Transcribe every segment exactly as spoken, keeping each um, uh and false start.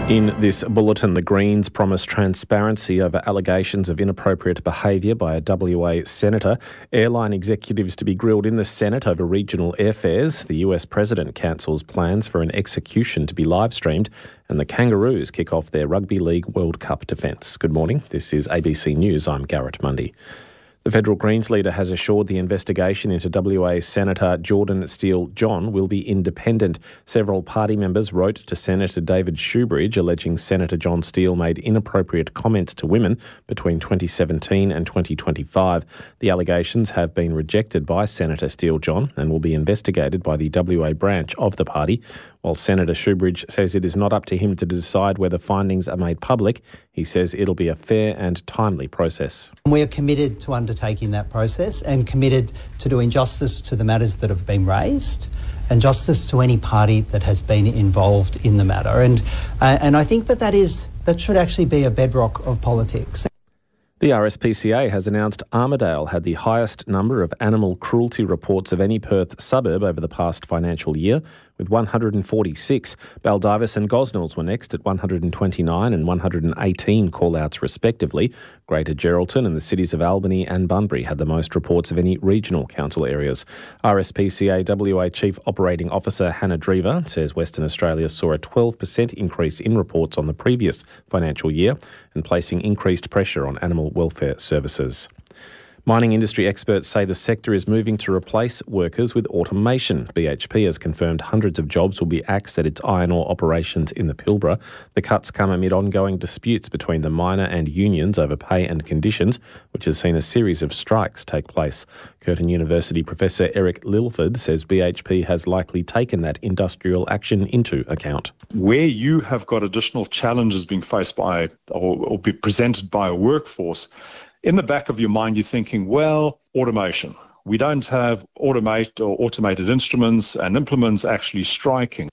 In this bulletin, the Greens promise transparency over allegations of inappropriate behaviour by a W A senator, airline executives to be grilled in the Senate over regional airfares, the U S president cancels plans for an execution to be live-streamed, and the Kangaroos kick off their Rugby League World Cup defence. Good morning, this is A B C News, I'm Garrett Mundy. The federal Greens leader has assured the investigation into W A Senator Jordan Steele-John will be independent. Several party members wrote to Senator David Shoebridge alleging Senator John Steele made inappropriate comments to women between twenty seventeen and twenty twenty-five. The allegations have been rejected by Senator Steele-John and will be investigated by the W A branch of the party. While Senator Shoebridge says it is not up to him to decide whether findings are made public, he says it'll be a fair and timely process. We are committed to undertaking that process and committed to doing justice to the matters that have been raised and justice to any party that has been involved in the matter. And uh, and I think that that is that should actually be a bedrock of politics. The R S P C A has announced Armidale had the highest number of animal cruelty reports of any Perth suburb over the past financial year, with one hundred forty-six. Baldivis and Gosnells were next at one hundred twenty-nine and one hundred eighteen call-outs respectively. Greater Geraldton and the cities of Albany and Bunbury had the most reports of any regional council areas. R S P C A W A Chief Operating Officer Hannah Drever says Western Australia saw a twelve percent increase in reports on the previous financial year and placing increased pressure on animal welfare services. Mining industry experts say the sector is moving to replace workers with automation. B H P has confirmed hundreds of jobs will be axed at its iron ore operations in the Pilbara. The cuts come amid ongoing disputes between the miner and unions over pay and conditions, which has seen a series of strikes take place. Curtin University Professor Eric Lilford says B H P has likely taken that industrial action into account. Where you have got additional challenges being faced by or, or be presented by a workforce, in the back of your mind, you're thinking, well, automation. We don't have automate or automated instruments and implements actually striking.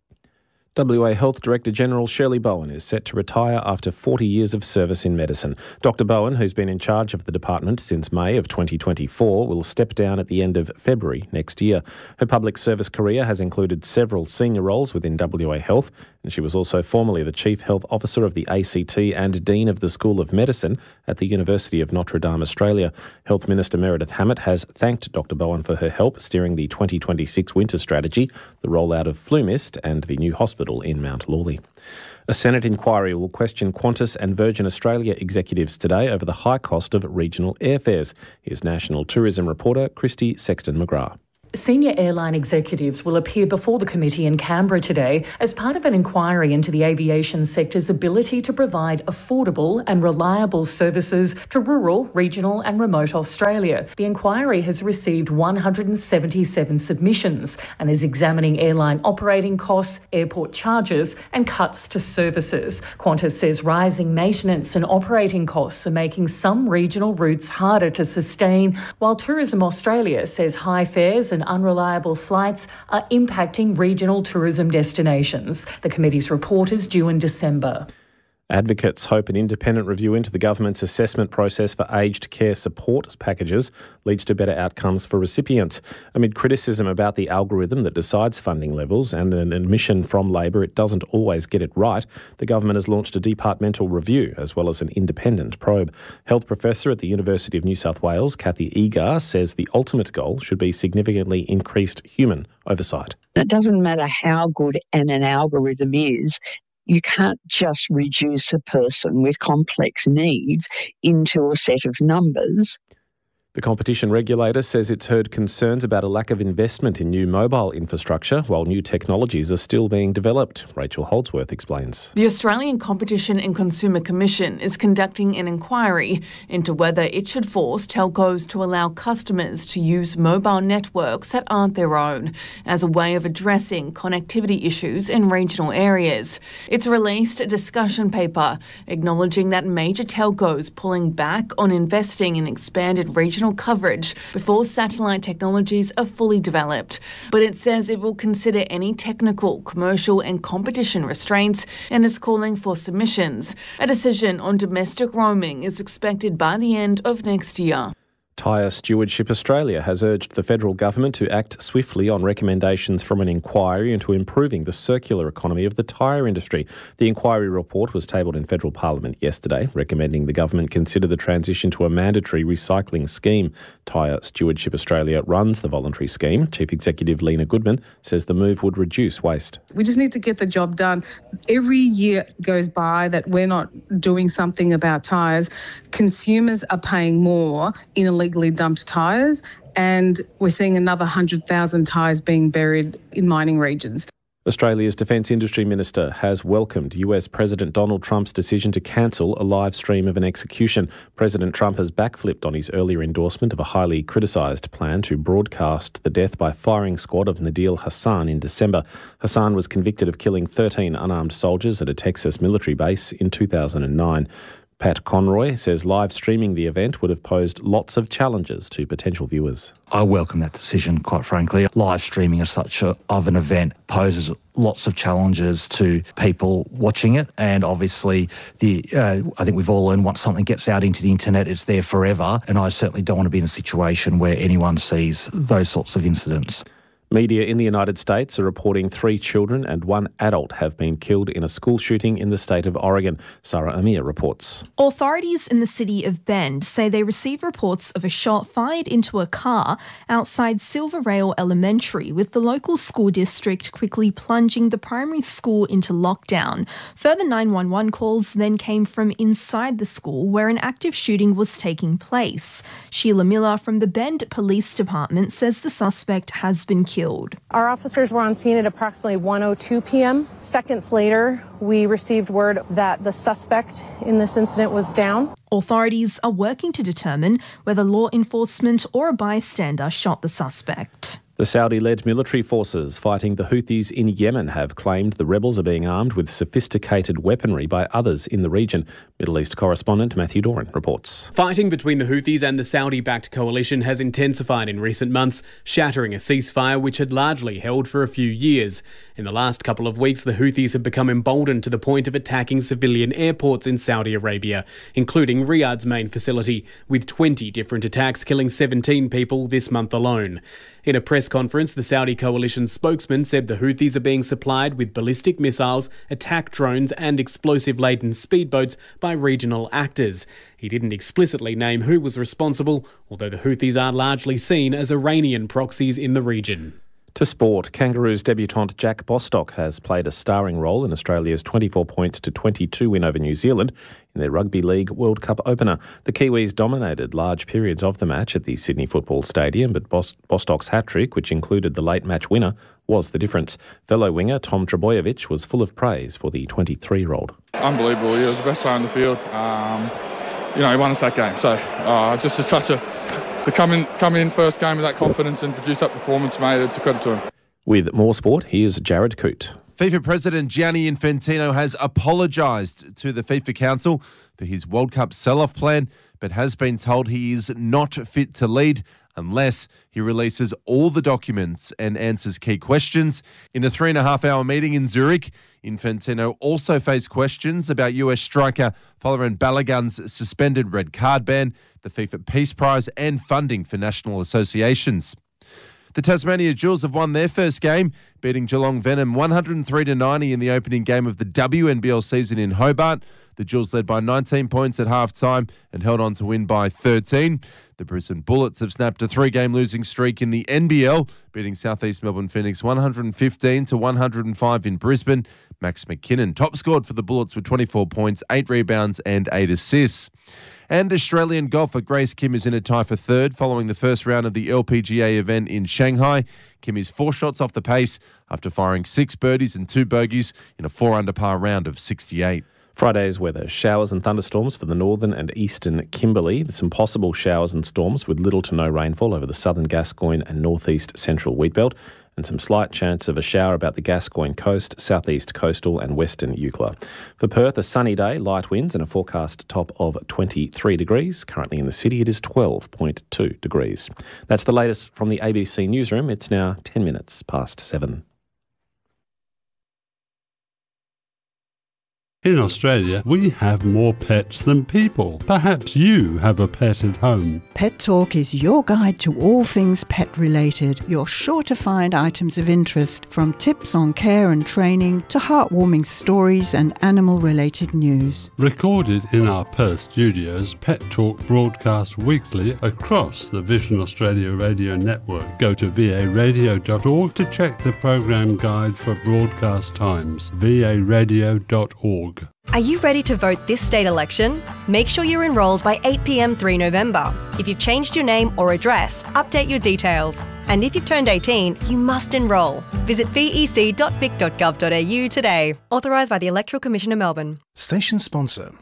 W A Health Director General Shirley Bowen is set to retire after forty years of service in medicine. Doctor Bowen, who's been in charge of the department since May of twenty twenty-four, will step down at the end of February next year. Her public service career has included several senior roles within W A Health, and she was also formerly the Chief Health Officer of the A C T and Dean of the School of Medicine at the University of Notre Dame, Australia. Health Minister Meredith Hammett has thanked Doctor Bowen for her help steering the twenty twenty-six winter strategy, the rollout of FluMist and the new hospital in Mount Lawley. A Senate inquiry will question Qantas and Virgin Australia executives today over the high cost of regional airfares. Here's National Tourism reporter Christy Sexton-McGrath. Senior airline executives will appear before the committee in Canberra today as part of an inquiry into the aviation sector's ability to provide affordable and reliable services to rural, regional and remote Australia. The inquiry has received one hundred seventy-seven submissions and is examining airline operating costs, airport charges and cuts to services. Qantas says rising maintenance and operating costs are making some regional routes harder to sustain, while Tourism Australia says high fares and unreliable flights are impacting regional tourism destinations. The committee's report is due in December. Advocates hope an independent review into the government's assessment process for aged care support packages leads to better outcomes for recipients. Amid criticism about the algorithm that decides funding levels and an admission from Labor it doesn't always get it right, the government has launched a departmental review as well as an independent probe. Health professor at the University of New South Wales, Kathy Egar, says the ultimate goal should be significantly increased human oversight. It doesn't matter how good an, an algorithm is. You can't just reduce a person with complex needs into a set of numbers. The competition regulator says it's heard concerns about a lack of investment in new mobile infrastructure while new technologies are still being developed. Rachel Holdsworth explains. The Australian Competition and Consumer Commission is conducting an inquiry into whether it should force telcos to allow customers to use mobile networks that aren't their own as a way of addressing connectivity issues in regional areas. It's released a discussion paper acknowledging that major telcos pulling back on investing in expanded regional coverage before satellite technologies are fully developed. But it says it will consider any technical, commercial and competition restraints and is calling for submissions. A decision on domestic roaming is expected by the end of next year. Tyre Stewardship Australia has urged the federal government to act swiftly on recommendations from an inquiry into improving the circular economy of the tyre industry. The inquiry report was tabled in federal parliament yesterday, recommending the government consider the transition to a mandatory recycling scheme. Tyre Stewardship Australia runs the voluntary scheme. Chief Executive Lena Goodman says the move would reduce waste. We just need to get the job done. Every year goes by that we're not doing something about tyres. Consumers are paying more in illegally dumped tyres, and we're seeing another one hundred thousand tyres being buried in mining regions. Australia's Defence Industry Minister has welcomed U S President Donald Trump's decision to cancel a live stream of an execution. President Trump has backflipped on his earlier endorsement of a highly criticised plan to broadcast the death by firing squad of Nadil Hassan in December. Hassan was convicted of killing thirteen unarmed soldiers at a Texas military base in two thousand nine. Pat Conroy says live streaming the event would have posed lots of challenges to potential viewers. I welcome that decision, quite frankly. Live streaming of such a, of an event poses lots of challenges to people watching it, and obviously the uh, I think we've all learned once something gets out into the internet, it's there forever, and I certainly don't want to be in a situation where anyone sees those sorts of incidents. Media in the United States are reporting three children and one adult have been killed in a school shooting in the state of Oregon. Sarah Amir reports. Authorities in the city of Bend say they received reports of a shot fired into a car outside Silver Rail Elementary, with the local school district quickly plunging the primary school into lockdown. Further nine one one calls then came from inside the school, where an active shooting was taking place. Sheila Miller from the Bend Police Department says the suspect has been killed. Our officers were on scene at approximately one oh two p.m. Seconds later, we received word that the suspect in this incident was down. Authorities are working to determine whether law enforcement or a bystander shot the suspect. The Saudi-led military forces fighting the Houthis in Yemen have claimed the rebels are being armed with sophisticated weaponry by others in the region. Middle East correspondent Matthew Doran reports. Fighting between the Houthis and the Saudi-backed coalition has intensified in recent months, shattering a ceasefire which had largely held for a few years. In the last couple of weeks, the Houthis have become emboldened to the point of attacking civilian airports in Saudi Arabia, including Riyadh's main facility, with twenty different attacks killing seventeen people this month alone. In a press conference, the Saudi coalition spokesman said the Houthis are being supplied with ballistic missiles, attack drones and explosive-laden speedboats by regional actors. He didn't explicitly name who was responsible, although the Houthis are largely seen as Iranian proxies in the region. To sport, Kangaroos debutant Jack Bostock has played a starring role in Australia's twenty-four points to twenty-two win over New Zealand in their Rugby League World Cup opener. The Kiwis dominated large periods of the match at the Sydney Football Stadium, but Bostock's hat-trick, which included the late match winner, was the difference. Fellow winger Tom Trbojevic was full of praise for the twenty-three-year-old. Unbelievable. He was the best player on the field. Um, you know, he won us that game. So uh, just to such a... To come in, come in first game with that confidence and produce that performance, mate, it's a credit to him. With more sport, here's Jared Coote. FIFA President Gianni Infantino has apologised to the FIFA Council for his World Cup sell-off plan, but has been told he is not fit to lead unless he releases all the documents and answers key questions. In a three and a half hour meeting in Zurich, Infantino also faced questions about U S striker Folarin Balogun's suspended red card ban, the FIFA Peace Prize and funding for national associations. The Tasmania Jewels have won their first game, beating Geelong Venom one hundred three to ninety in the opening game of the W N B L season in Hobart. The Jewels led by nineteen points at half-time and held on to win by thirteen. The Brisbane Bullets have snapped a three-game losing streak in the N B L, beating South East Melbourne Phoenix one hundred fifteen to one hundred five in Brisbane. Max McKinnon top scored for the Bullets with twenty-four points, eight rebounds and eight assists. And Australian golfer Grace Kim is in a tie for third following the first round of the L P G A event in Shanghai. Kim is four shots off the pace after firing six birdies and two bogeys in a four-under par round of sixty-eight. Friday's weather. Showers and thunderstorms for the northern and eastern Kimberley. Some possible showers and storms with little to no rainfall over the southern Gascoyne and northeast central Wheatbelt. And some slight chance of a shower about the Gascoyne coast, southeast coastal and western Eucla. For Perth, a sunny day, light winds and a forecast top of twenty-three degrees. Currently in the city, it is twelve point two degrees. That's the latest from the A B C newsroom. It's now ten minutes past seven. In Australia, we have more pets than people. Perhaps you have a pet at home. Pet Talk is your guide to all things pet-related. You're sure to find items of interest, from tips on care and training to heartwarming stories and animal-related news. Recorded in our Perth studios, Pet Talk broadcasts weekly across the Vision Australia radio network. Go to v a radio dot org to check the program guide for broadcast times. v a radio dot org. Are you ready to vote this state election? Make sure you're enrolled by eight p m three November. If you've changed your name or address, update your details. And if you've turned eighteen, you must enrol. Visit v e c dot vic dot gov dot a u today. Authorised by the Electoral Commission of Melbourne. Station sponsor.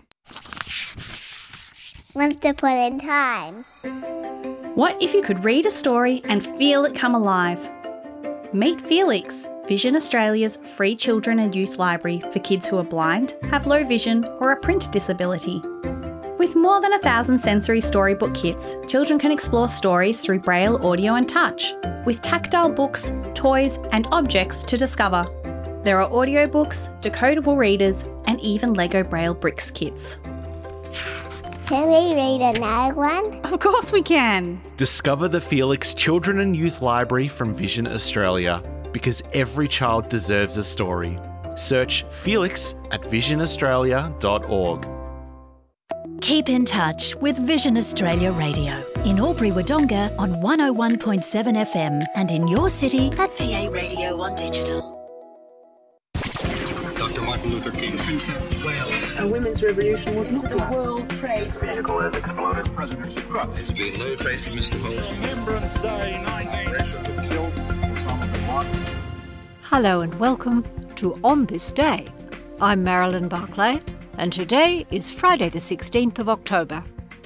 Once upon a time. What if you could read a story and feel it come alive? Meet Felix, Vision Australia's free children and youth library for kids who are blind, have low vision or a print disability. With more than a thousand sensory storybook kits, children can explore stories through braille, audio and touch, with tactile books, toys and objects to discover. There are audiobooks, decodable readers and even Lego Braille Bricks kits. Can we read another one? Of course we can! Discover the Felix Children and Youth Library from Vision Australia, because every child deserves a story. Search Felix at vision australia dot org. Keep in touch with Vision Australia Radio in Albury-Wodonga on one oh one point seven F M and in your city at V A Radio on digital. Doctor Martin Luther King, Princess of Wales. A women's revolution was not the World Trade Center. Vehicle has exploded. President Trump. There's been no trace of Mister Holmes. Remembrance Day nineteen. Killed Osama bin Laden. Hello and welcome to On This Day. I'm Marilyn Barclay, and today is Friday the sixteenth of October.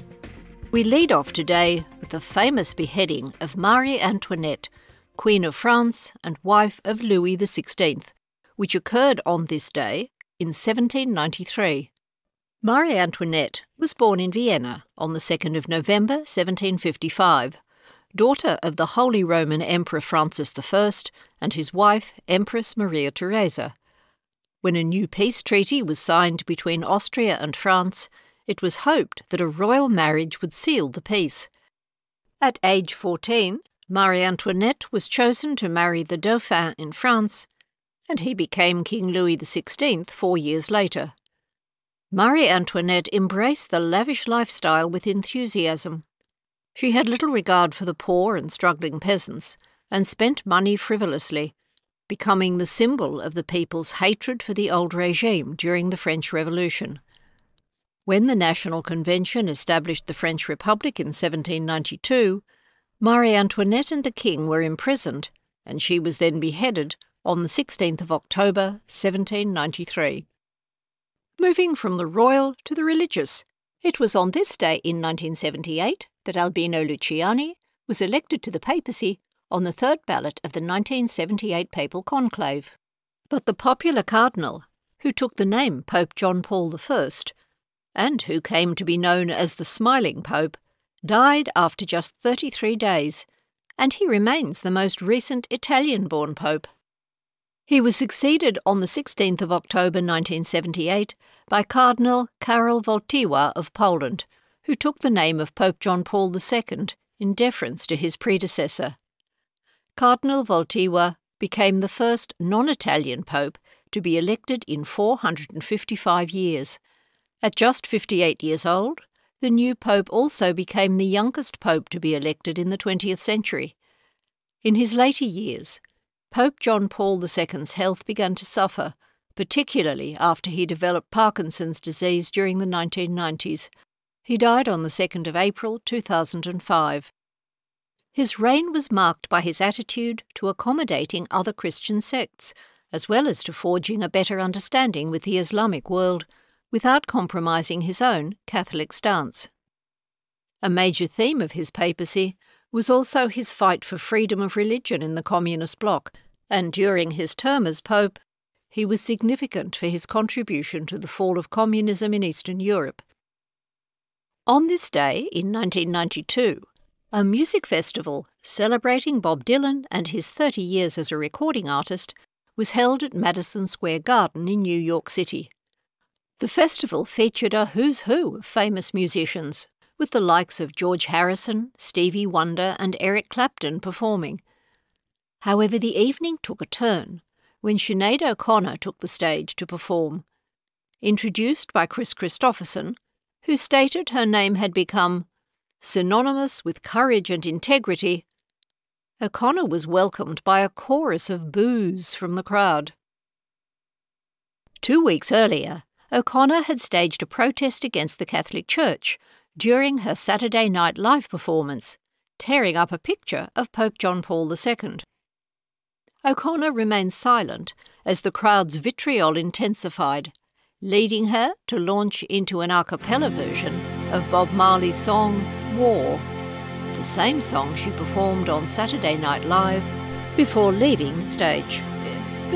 We lead off today with the famous beheading of Marie Antoinette, Queen of France and wife of Louis the sixteenth, which occurred on this day in seventeen ninety-three. Marie Antoinette was born in Vienna on the second of November seventeen fifty-five, daughter of the Holy Roman Emperor Francis the First and his wife, Empress Maria Theresa. When a new peace treaty was signed between Austria and France, it was hoped that a royal marriage would seal the peace. At age fourteen, Marie Antoinette was chosen to marry the Dauphin in France, and he became King Louis the sixteenth four years later. Marie Antoinette embraced the lavish lifestyle with enthusiasm. She had little regard for the poor and struggling peasants, and spent money frivolously, becoming the symbol of the people's hatred for the old regime during the French Revolution. When the National Convention established the French Republic in seventeen ninety-two, Marie Antoinette and the King were imprisoned, and she was then beheaded on the sixteenth of October, seventeen ninety-three. Moving from the royal to the religious, it was on this day in nineteen seventy-eight that Albino Luciani was elected to the papacy on the third ballot of the nineteen seventy-eight papal conclave. But the popular cardinal, who took the name Pope John Paul the First, and who came to be known as the Smiling Pope, died after just thirty-three days, and he remains the most recent Italian-born pope. He was succeeded on the sixteenth of October nineteen seventy-eight by Cardinal Karol Wojtyła of Poland, who took the name of Pope John Paul the Second in deference to his predecessor. Cardinal Wojtyła became the first non-Italian pope to be elected in four hundred fifty-five years. At just fifty-eight years old, the new pope also became the youngest pope to be elected in the twentieth century. In his later years, Pope John Paul the Second's health began to suffer, particularly after he developed Parkinson's disease during the nineteen nineties. He died on the second of April two thousand five. His reign was marked by his attitude to accommodating other Christian sects, as well as to forging a better understanding with the Islamic world, without compromising his own Catholic stance. A major theme of his papacy was also his fight for freedom of religion in the communist bloc, and during his term as pope, he was significant for his contribution to the fall of communism in Eastern Europe. On this day, in nineteen ninety-two, a music festival celebrating Bob Dylan and his thirty years as a recording artist was held at Madison Square Garden in New York City. The festival featured a who's who of famous musicians, with the likes of George Harrison, Stevie Wonder and Eric Clapton performing. However, the evening took a turn when Sinead O'Connor took the stage to perform. Introduced by Chris Christopherson, who stated her name had become synonymous with courage and integrity, O'Connor was welcomed by a chorus of boos from the crowd. Two weeks earlier, O'Connor had staged a protest against the Catholic Church during her Saturday Night Live performance, tearing up a picture of Pope John Paul the Second. O'Connor remained silent as the crowd's vitriol intensified, leading her to launch into an a cappella version of Bob Marley's song War, the same song she performed on Saturday Night Live before leaving the stage. It's